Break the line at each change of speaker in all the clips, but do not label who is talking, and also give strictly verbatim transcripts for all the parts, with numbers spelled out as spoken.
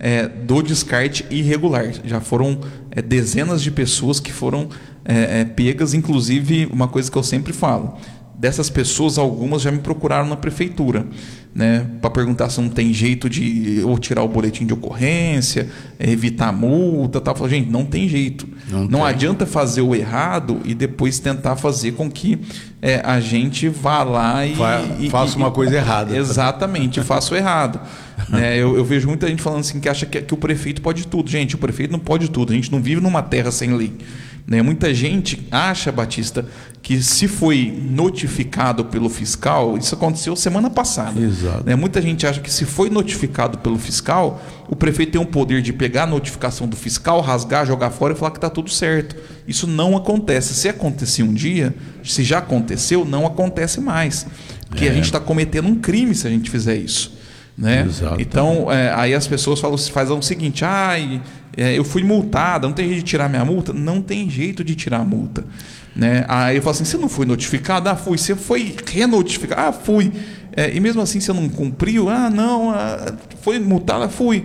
é, do descarte irregular. Já foram é, dezenas de pessoas que foram é, é, pegas, inclusive uma coisa que eu sempre falo, dessas pessoas, algumas já me procuraram na prefeitura, né, para perguntar se não tem jeito de ou tirar o boletim de ocorrência, evitar multa, tal. Eu falo, gente, não tem jeito. Não, não adianta fazer o errado e depois tentar fazer com que é, a gente vá lá e...
Fa
e
faça
e,
uma coisa errada.
Exatamente, faça o errado. É, eu, eu vejo muita gente falando assim que acha que, que o prefeito pode tudo. Gente, o prefeito não pode tudo. A gente não vive numa terra sem lei. Né? Muita gente acha, Batista, que se foi notificado pelo fiscal, isso aconteceu semana passada.
Exato.
Né? Muita gente acha que se foi notificado pelo fiscal, o prefeito tem o poder de pegar a notificação do fiscal, rasgar, jogar fora e falar que está tudo certo. Isso não acontece. Se acontecer um dia, se já aconteceu, não acontece mais. Porque é. a gente está cometendo um crime se a gente fizer isso. Né? Então, é, aí as pessoas falam, fazem o seguinte: ah, é, eu fui multada, não tem jeito de tirar minha multa? Não tem jeito de tirar a multa. Né? Aí eu falo assim: você não foi notificado? Ah, fui. Você foi renotificado? Ah, fui. É, e mesmo assim você não cumpriu? Ah, não, ah, foi multada? Fui.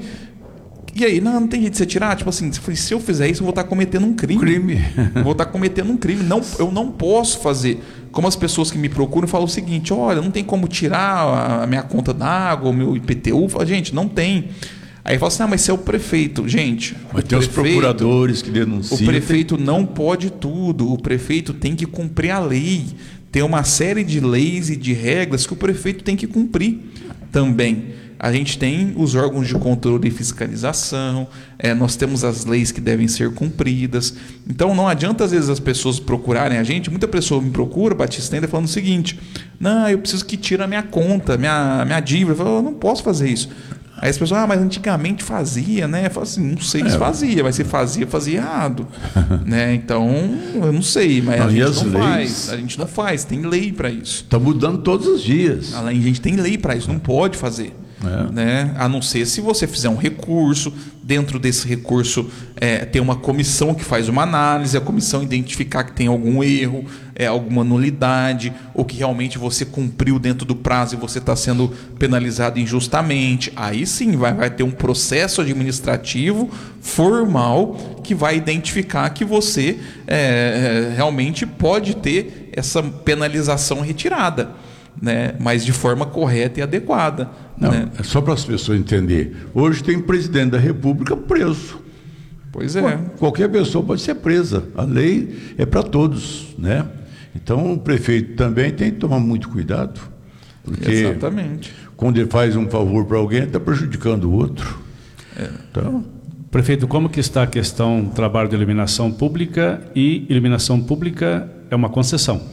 E aí, não, não tem jeito de você tirar? Tipo assim, se eu fizer isso, eu vou estar cometendo um crime.
crime.
Eu vou estar cometendo um crime. Não, eu não posso fazer. Como as pessoas que me procuram falam o seguinte: olha, não tem como tirar a minha conta d'água, o meu I P T U. Eu falo, gente, não tem. Aí fala assim: ah, mas você é o prefeito. Gente,
mas tem
prefeito,
os procuradores que denunciam.
O prefeito não pode tudo. O prefeito tem que cumprir a lei. Tem uma série de leis e de regras que o prefeito tem que cumprir também. A gente tem os órgãos de controle e fiscalização, é, nós temos as leis que devem ser cumpridas. Então não adianta às vezes as pessoas procurarem a gente. Muita pessoa me procura, Batista, ainda falando o seguinte: não, eu preciso que tire a minha conta, minha, minha dívida. Eu falo, eu não posso fazer isso. Aí as pessoas, ah, mas antigamente fazia, né? Eu falo assim, não sei se fazia, mas se fazia, fazia errado. Né? Então, eu não sei, mas não, a gente não leis? faz. A gente não faz, tem lei para isso.
Está mudando todos os dias.
Além, a gente tem lei para isso, não pode fazer. É. Né? A não ser se você fizer um recurso, dentro desse recurso é, tem uma comissão que faz uma análise, a comissão identificar que tem algum erro, é, alguma nulidade, ou que realmente você cumpriu dentro do prazo e você está sendo penalizado injustamente. Aí sim vai, vai ter um processo administrativo formal que vai identificar que você é, é, realmente pode ter essa penalização retirada. Né? Mas de forma correta e adequada.
Não,
né?
É só para as pessoas entenderem. Hoje tem presidente da República preso.
Pois é.
Qualquer pessoa pode ser presa. A lei é para todos, né? Então o prefeito também tem que tomar muito cuidado. Porque
exatamente.
Quando ele faz um favor para alguém, ele está prejudicando o outro.
É. Então, prefeito, como que está a questão do trabalho de iluminação pública? E iluminação pública é uma concessão.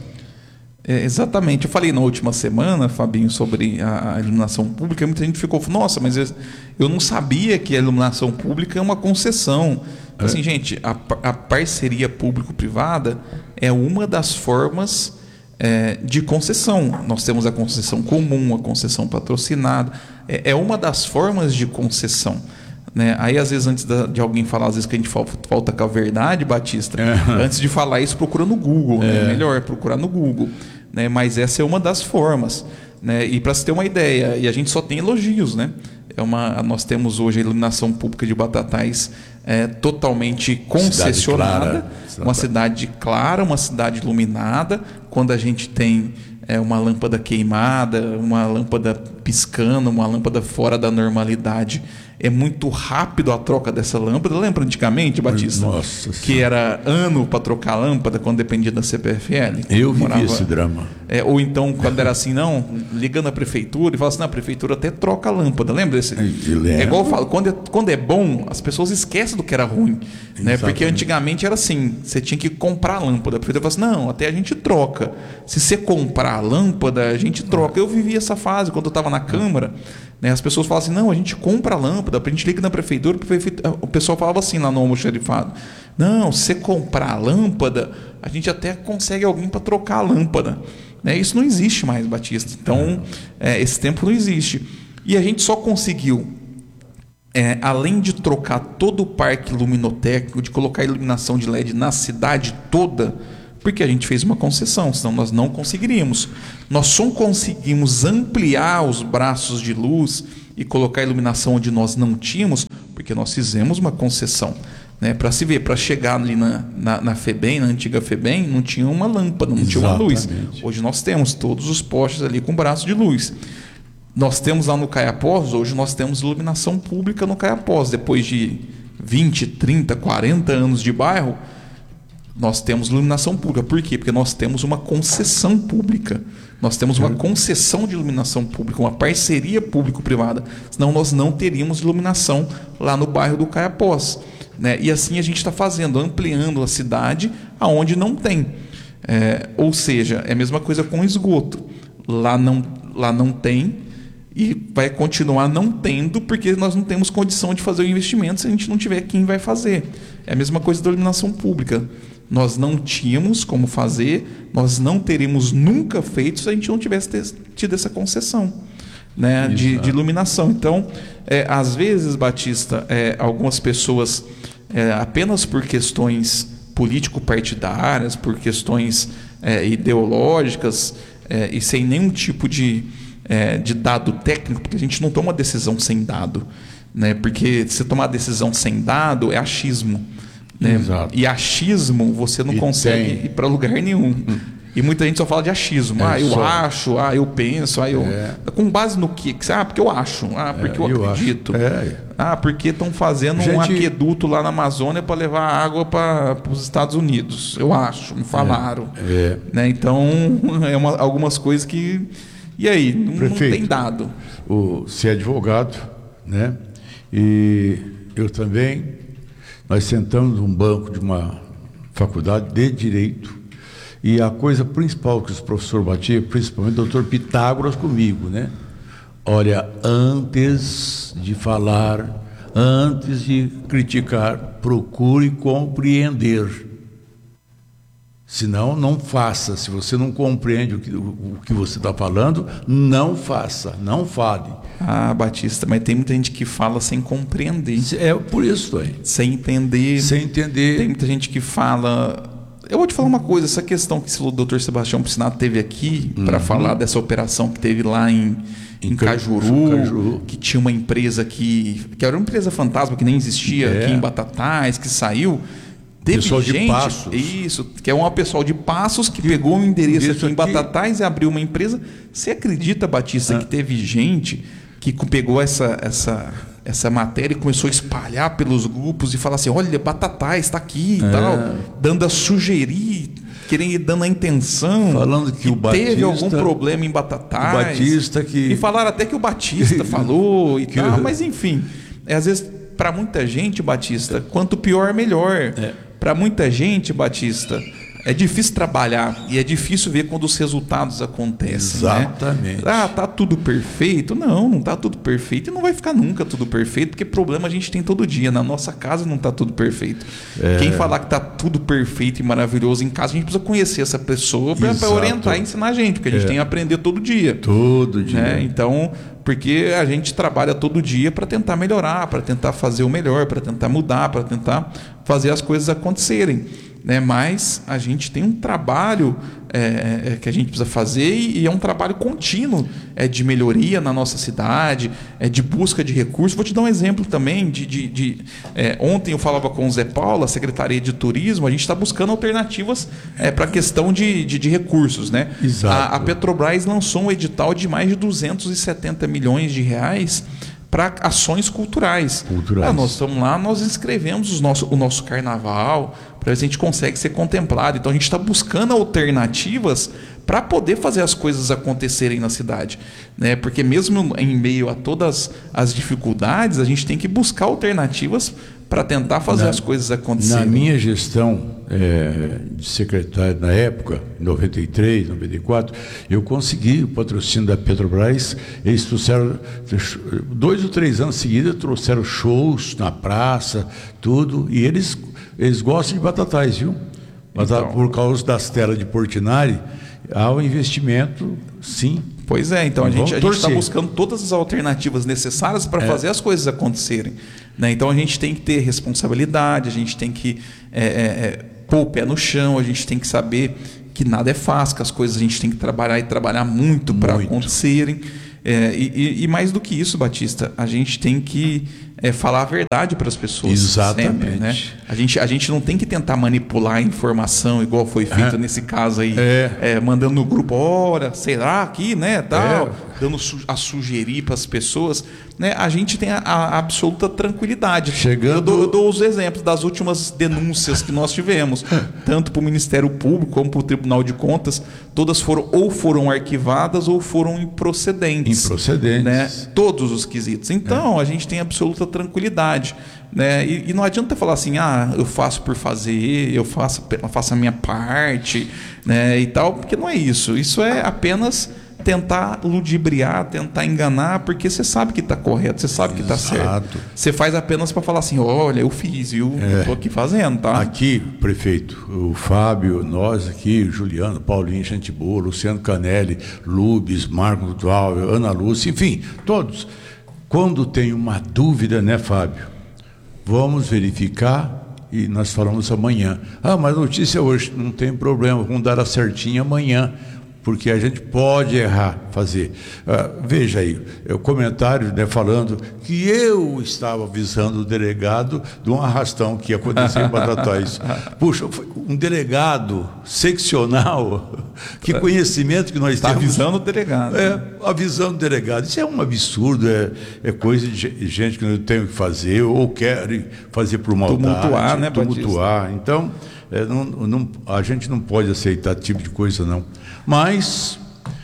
É, exatamente. Eu falei na última semana, Fabinho, sobre a, a iluminação pública, e muita gente ficou, nossa, mas eu, eu não sabia que a iluminação pública é uma concessão. É. Assim, gente, a, a parceria público-privada é uma das formas é, de concessão. Nós temos a concessão comum, a concessão patrocinada. É, é uma das formas de concessão. Né? Aí, às vezes, antes de alguém falar, às vezes que a gente falta, falta com a verdade, Batista, é. antes de falar isso, procura no Google. É. Né? Melhor procurar no Google. Né? Mas essa é uma das formas. Né? E para se ter uma ideia, e a gente só tem elogios, né? É uma, nós temos hoje a iluminação pública de Batatais é, totalmente concessionada, cidade uma cidade clara, uma cidade iluminada. Quando a gente tem é, uma lâmpada queimada, uma lâmpada piscando, uma lâmpada fora da normalidade, é muito rápido a troca dessa lâmpada. Lembra antigamente, Batista?
Nossa
que senhora. Era ano para trocar a lâmpada quando dependia da C P F L?
Eu vivi morava, esse drama.
É, ou então, quando era assim, não, ligando à prefeitura e fala assim, não, a prefeitura até troca a lâmpada. Lembra desse? É igual eu falo, quando é, quando é bom, as pessoas esquecem do que era ruim. Né? Porque antigamente era assim, você tinha que comprar a lâmpada. A prefeitura fala assim, não, até a gente troca. Se você comprar a lâmpada, a gente troca. Eu vivi essa fase quando eu estava na Câmara. Né? As pessoas falam assim, não, a gente compra a lâmpada, a gente liga na prefeitura, o pessoal falava assim lá no almoxarifado, não, se você comprar a lâmpada, a gente até consegue alguém para trocar a lâmpada. Né? Isso não existe mais, Batista. Então, é, esse tempo não existe. E a gente só conseguiu, é, além de trocar todo o parque luminotécnico, de colocar iluminação de L E D na cidade toda, porque a gente fez uma concessão, senão nós não conseguiríamos. Nós só conseguimos ampliar os braços de luz e colocar iluminação onde nós não tínhamos, porque nós fizemos uma concessão. Né, para se ver, para chegar ali na, na, na FEBEM, na antiga FEBEM, não tinha uma lâmpada, não tinha uma luz. Hoje nós temos todos os postes ali com braço de luz. Nós temos lá no Caiapós, hoje nós temos iluminação pública no Caiapós. Depois de vinte, trinta, quarenta anos de bairro, nós temos iluminação pública. Por quê? Porque nós temos uma concessão pública. Nós temos uma concessão de iluminação pública, uma parceria público-privada. Senão nós não teríamos iluminação lá no bairro do Caiapós. Né? E assim a gente está fazendo, ampliando a cidade aonde não tem. É, ou seja, é a mesma coisa com esgoto. Lá não, lá não tem e vai continuar não tendo, porque nós não temos condição de fazer o investimento se a gente não tiver quem vai fazer. É a mesma coisa da iluminação pública. Nós não tínhamos como fazer, nós não teríamos nunca feito se a gente não tivesse tido essa concessão. Né, de, de iluminação. Então, é, às vezes, Batista, é, algumas pessoas, é, apenas por questões político-partidárias, por questões é, ideológicas, é, e sem nenhum tipo de, é, de dado técnico, porque a gente não toma decisão sem dado. Né, porque se tomar decisão sem dado, é achismo. Né, e achismo você não e consegue tem. ir para lugar nenhum. Hum. E muita gente só fala de achismo. É, ah, eu só... acho, ah, eu penso, ah, eu... É. Com base no quê? Ah, porque eu acho, ah, porque é, eu, eu acredito. É. Ah, porque estão fazendo gente... um aqueduto lá na Amazônia para levar água para os Estados Unidos. Eu acho, me falaram. É. É. Né? Então, é uma, algumas coisas que... E aí? Não, Prefeito, não tem dado.
O, você é advogado, né? E eu também. Nós sentamos num banco de uma faculdade de Direito. E a coisa principal que os professores batiam, principalmente o doutor Pitágoras comigo, né? Olha, antes de falar, antes de criticar, procure compreender. Senão, não faça. Se você não compreende o que, o, o que você está falando, não faça, não fale.
Ah, Batista, mas tem muita gente que fala sem compreender.
É por isso, aí.
Sem entender.
Sem entender.
Tem muita gente que fala... Eu vou te falar uma coisa, essa questão que o doutor Sebastião Piscinato teve aqui, uhum. para falar dessa operação que teve lá em, em, em Cajuru, Cajuru, que tinha uma empresa que, que era uma empresa fantasma, que nem existia é. aqui em Batatais, que saiu... Teve
pessoal
gente,
de Passos.
Isso, que é uma pessoal de Passos que, que pegou um endereço aqui em Batatais e abriu uma empresa. Você acredita, Batista, ah. que teve gente que pegou essa, essa, essa matéria e começou a espalhar pelos grupos e falar assim, olha, Batatais está aqui e é. tal, dando a sugerir, querendo, dando a intenção,
falando que, que o Batista,
teve algum problema em Batatais.
O Batista que...
E falaram até que o Batista falou e que tal, eu... mas enfim, é, às vezes, para muita gente, Batista, quanto pior, melhor. É. Para muita gente, Batista, é difícil trabalhar e é difícil ver quando os resultados acontecem.
Exatamente.
Né? Ah, tá tudo perfeito? Não, não tá tudo perfeito e não vai ficar nunca tudo perfeito, porque problema a gente tem todo dia. Na nossa casa não tá tudo perfeito. É. Quem falar que tá tudo perfeito e maravilhoso em casa, a gente precisa conhecer essa pessoa para orientar e ensinar a gente, porque a gente é. tem que aprender todo dia.
Todo dia.
Né? Então, porque a gente trabalha todo dia para tentar melhorar, para tentar fazer o melhor, para tentar mudar, para tentar fazer as coisas acontecerem. Né? Mas a gente tem um trabalho é, é, que a gente precisa fazer e, e é um trabalho contínuo é, de melhoria na nossa cidade, é, de busca de recursos. Vou te dar um exemplo também. De, de, de é, ontem eu falava com o Zé Paulo, a Secretaria de Turismo, a gente está buscando alternativas é, para a questão de, de, de recursos. Né?
Exato.
A, a Petrobras lançou um edital de mais de duzentos e setenta milhões de reais para ações culturais.
culturais.
Ah, nós estamos lá, nós inscrevemos os nosso, o nosso carnaval, para ver se a gente consegue ser contemplado. Então a gente está buscando alternativas para poder fazer as coisas acontecerem na cidade. Né? Porque mesmo em meio a todas as dificuldades, a gente tem que buscar alternativas para tentar fazer na, as coisas acontecerem.
Na minha gestão é, de secretário na época, em noventa e três, noventa e quatro, eu consegui o patrocínio da Petrobras. Eles trouxeram, dois ou três anos seguidos, trouxeram shows na praça, tudo, e eles, eles gostam de Batatais, viu? Então, por causa das telas de Portinari, há um investimento, sim.
Pois é, então a gente a está buscando todas as alternativas necessárias para é. fazer as coisas acontecerem. Né? Então a gente tem que ter responsabilidade, a gente tem que é, é, pôr o pé no chão, a gente tem que saber que nada é fácil, que as coisas a gente tem que trabalhar e trabalhar muito para acontecerem. É, e, e mais do que isso, Batista, a gente tem que é falar a verdade para as pessoas.
Exatamente.
Sempre, né? A gente, a gente não tem que tentar manipular a informação igual foi feito
é.
nesse caso aí,
é.
É, mandando no grupo, ora, será aqui, né, tal,
É.
dando su a sugerir para as pessoas, né? A gente tem a, a absoluta tranquilidade.
Chegando...
Eu dou, eu dou os exemplos das últimas denúncias que nós tivemos, tanto para o Ministério Público como para o Tribunal de Contas, todas foram ou foram arquivadas ou foram improcedentes.
Improcedentes.
Né? Todos os quesitos. Então, é. a gente tem absoluta tranquilidade. Né? E, e não adianta falar assim, ah, eu faço por fazer, eu faço, eu faço a minha parte, né? E tal, porque não é isso. Isso é apenas tentar ludibriar, tentar enganar, porque você sabe que está correto, você sabe que está certo. Você faz apenas para falar assim, olha, eu fiz, viu? É. Estou aqui fazendo, tá?
Aqui, prefeito, o Fábio, nós aqui, o Juliano, Paulinho, gente boa, Luciano Canelli, Lubes, Marco Duval, Ana Lúcia, enfim, todos. Quando tem uma dúvida, né, Fábio? Vamos verificar e nós falamos amanhã. Ah, mas a notícia hoje, não tem problema, vamos dar a certinha amanhã, porque a gente pode errar, fazer. Ah, veja aí, é o comentário, né, falando que eu estava avisando o delegado de um arrastão que ia acontecer em Batatais. Puxa, um delegado seccional, que conhecimento que nós
tá
temos.
Avisando o delegado.
É, avisando o delegado. Isso é um absurdo, é, é coisa de gente que não tem o que fazer ou quer fazer por maldade.
Tumultuar, né,
Tumultuar.
Batista?
Então, é, não, não, a gente não pode aceitar esse tipo de coisa, não. Mas,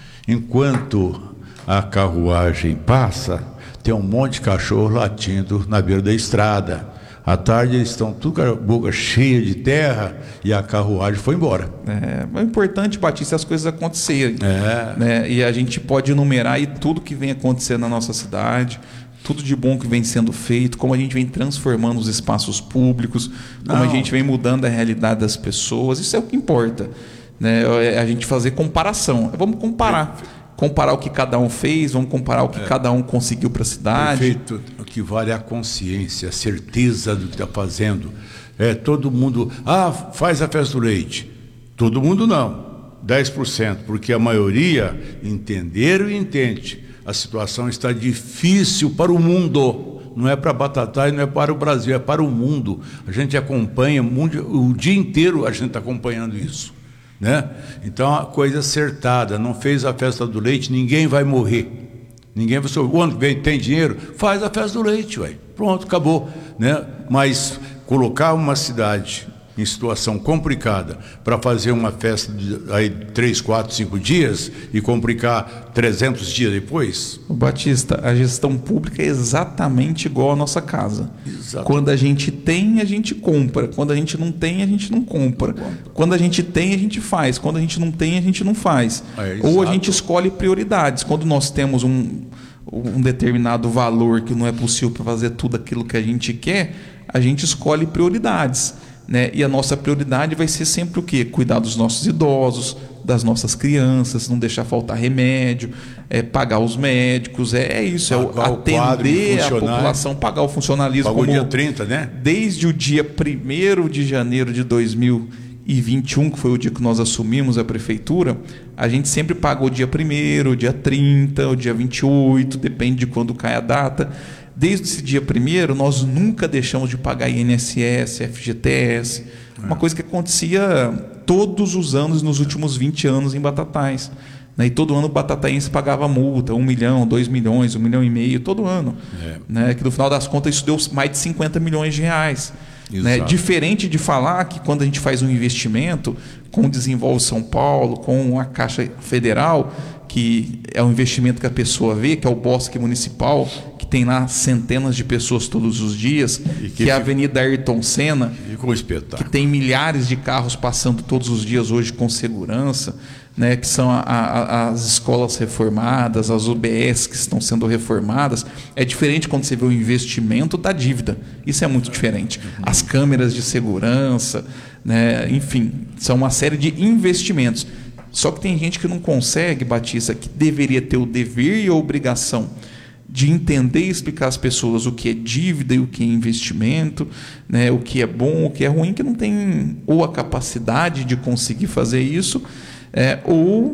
enquanto a carruagem passa, tem um monte de cachorro latindo na beira da estrada. À tarde eles estão tudo com a boca cheia de terra e a carruagem foi embora.
É, é importante, Batista, as coisas acontecerem.
É.
Né? E a gente pode enumerar aí tudo que vem acontecendo na nossa cidade, tudo de bom que vem sendo feito, como a gente vem transformando os espaços públicos, como Não. a gente vem mudando a realidade das pessoas. Isso é o que importa. Né? É a gente fazer comparação. Vamos comparar. Comparar o que cada um fez, vamos comparar o que é. cada um conseguiu para a cidade.
Perfeito. O que vale é a consciência, a certeza do que está fazendo. É, todo mundo, ah, faz a festa do leite. Todo mundo não, dez por cento, porque a maioria entenderam e entende. A situação está difícil para o mundo. Não é para Batatais, não é para o Brasil, é para o mundo. A gente acompanha, o dia inteiro a gente está acompanhando isso. Né? Então, a coisa acertada, não fez a festa do leite, ninguém vai morrer. Ninguém vai saber, o ano que vem tem dinheiro, faz a festa do leite, ué. Pronto, acabou. Né? Mas colocar uma cidade em situação complicada para fazer uma festa de aí, três, quatro, cinco dias e complicar trezentos dias depois?
O Batista, a gestão pública é exatamente igual à nossa casa. Exatamente. Quando a gente tem, a gente compra. Quando a gente não tem, a gente não compra. Quando a gente tem, a gente faz. Quando a gente não tem, a gente não faz. É, Ou a gente escolhe prioridades. Quando nós temos um, um determinado valor que não é possível para fazer tudo aquilo que a gente quer, a gente escolhe prioridades. Né? E a nossa prioridade vai ser sempre o quê? Cuidar dos nossos idosos, das nossas crianças, não deixar faltar remédio, é, pagar os médicos, é, é isso, pagar é atender a população, pagar o funcionalismo.
Pagou dia trinta, né?
Desde o dia primeiro de janeiro de dois mil e vinte e um, que foi o dia que nós assumimos a prefeitura, a gente sempre pagou o dia primeiro, o dia trinta, o dia vinte e oito, depende de quando cai a data. Desde esse dia primeiro, nós nunca deixamos de pagar I N S S, F G T S, é. uma coisa que acontecia todos os anos, nos últimos vinte anos em Batatais. Né? E todo ano o batataense pagava multa, um milhão, dois milhões, um milhão e meio, todo ano. É. Né? Que no final das contas isso deu mais de cinquenta milhões de reais. Né? Diferente de falar que quando a gente faz um investimento com o Desenvolve São Paulo, com a Caixa Federal, que é um investimento que a pessoa vê, que é o Bosque Municipal, que tem lá centenas de pessoas todos os dias, que, que é a Avenida Ayrton Senna, que tem milhares de carros passando todos os dias hoje com segurança, né, que são a, a, as escolas reformadas, as U B S que estão sendo reformadas. É diferente quando você vê o investimento da dívida. Isso é muito diferente. As câmeras de segurança, né, enfim, são uma série de investimentos. Só que tem gente que não consegue, Batista, que deveria ter o dever e a obrigação de entender e explicar às pessoas o que é dívida e o que é investimento, né, o que é bom, o que é ruim, que não tem ou a capacidade de conseguir fazer isso, é, ou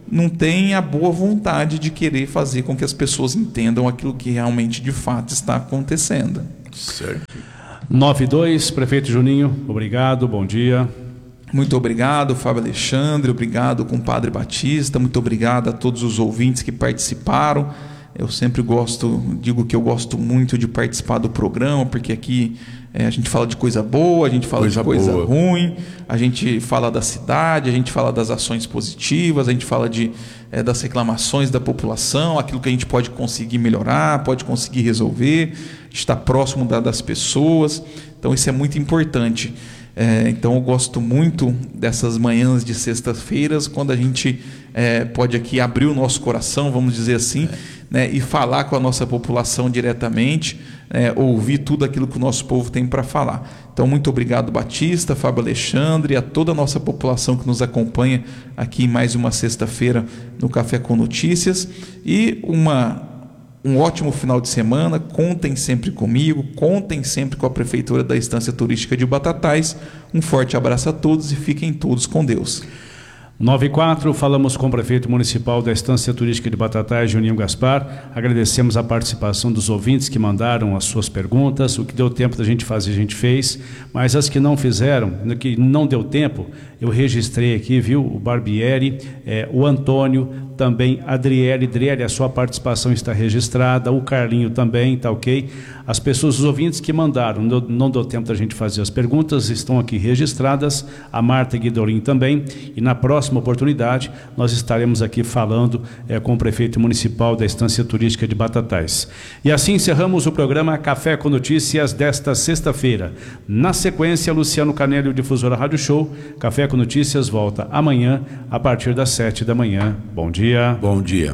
não tem a boa vontade de querer fazer com que as pessoas entendam aquilo que realmente de fato está acontecendo.
Certo.
nove e dois, prefeito Juninho, obrigado, bom dia.
Muito obrigado, Fábio Alexandre, obrigado, compadre Batista, muito obrigado a todos os ouvintes que participaram. Eu sempre gosto, digo que eu gosto muito de participar do programa, porque aqui é, a gente fala de coisa boa, a gente fala coisa de coisa boa. ruim, a gente fala da cidade, a gente fala das ações positivas, a gente fala de, é, das reclamações da população, aquilo que a gente pode conseguir melhorar, pode conseguir resolver, estar próximo da, das pessoas, então isso é muito importante. É, então eu gosto muito dessas manhãs de sextas-feiras, quando a gente é, pode aqui abrir o nosso coração, vamos dizer assim, é. né, e falar com a nossa população diretamente, é, ouvir tudo aquilo que o nosso povo tem para falar. Então muito obrigado, Batista, Fábio Alexandre, e a toda a nossa população que nos acompanha aqui em mais uma sexta-feira no Café com Notícias, e uma... um ótimo final de semana. Contem sempre comigo, contem sempre com a Prefeitura da Estância Turística de Batatais. Um forte abraço a todos e fiquem todos com Deus.
nove e quatro, falamos com o prefeito municipal da Estância Turística de Batatais, Juninho Gaspar. Agradecemos a participação dos ouvintes que mandaram as suas perguntas. O que deu tempo da gente fazer, a gente fez, mas as que não fizeram, que não deu tempo, eu registrei aqui, viu? O Barbieri, é, o Antônio, também a Adriele, Adriele, a sua participação está registrada, o Carlinho também, tá ok? As pessoas, os ouvintes que mandaram, não, não deu tempo da gente fazer as perguntas, estão aqui registradas, a Marta Guidorim também, e na próxima oportunidade nós estaremos aqui falando é, com o prefeito municipal da Estância Turística de Batatais. E assim encerramos o programa Café com Notícias desta sexta-feira. Na sequência, Luciano Canelli, o Difusora Rádio Show. Café com Notícias volta amanhã a partir das sete da manhã. Bom dia.
Bom dia.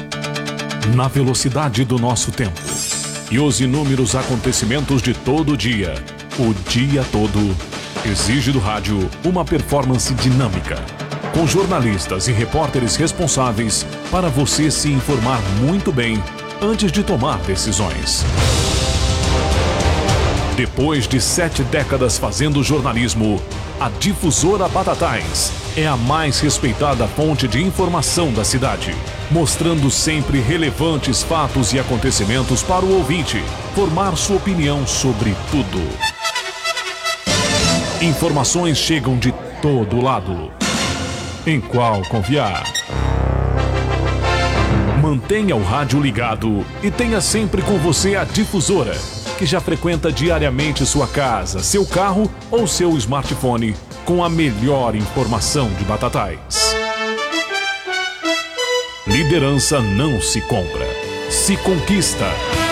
Na velocidade do nosso tempo e os inúmeros acontecimentos de todo o dia, o dia todo, exige do rádio uma performance dinâmica, com jornalistas e repórteres responsáveis para você se informar muito bem antes de tomar decisões. Depois de sete décadas fazendo jornalismo, a Difusora Batatais é a mais respeitada fonte de informação da cidade, mostrando sempre relevantes fatos e acontecimentos para o ouvinte formar sua opinião sobre tudo. Informações chegam de todo lado. Em qual confiar? Mantenha o rádio ligado e tenha sempre com você a Difusora, que já frequenta diariamente sua casa, seu carro ou seu smartphone com a melhor informação de Batatais. Liderança não se compra, se conquista.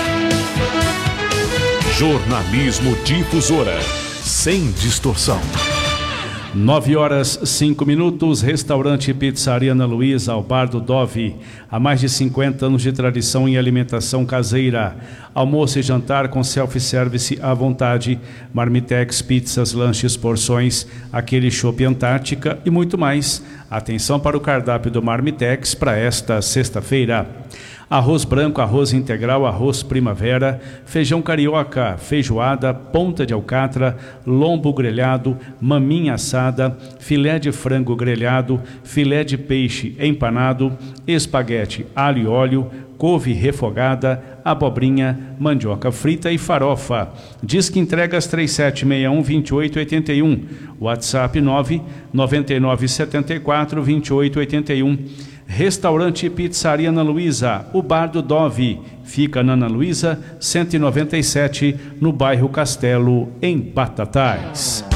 Jornalismo Difusora, sem distorção.
nove horas, cinco minutos, restaurante e pizzaria Ana Luísa, ao bar do Dove. Há mais de cinquenta anos de tradição em alimentação caseira. Almoço e jantar com self-service à vontade. Marmitex, pizzas, lanches, porções, aquele chopp Antártica e muito mais. Atenção para o cardápio do Marmitex para esta sexta-feira. Arroz branco, arroz integral, arroz primavera, feijão carioca, feijoada, ponta de alcatra, lombo grelhado, maminha assada, filé de frango grelhado, filé de peixe empanado, espaguete alho e óleo, couve refogada, abobrinha, mandioca frita e farofa. Disque entregas três sete seis um, dois oito oito um, WhatsApp nove nove nove sete quatro, dois oito oito um. Restaurante e Pizzaria Ana Luísa, o Bar do Dove, fica na Ana Luísa, cento e noventa e sete, no bairro Castelo, em Batatais.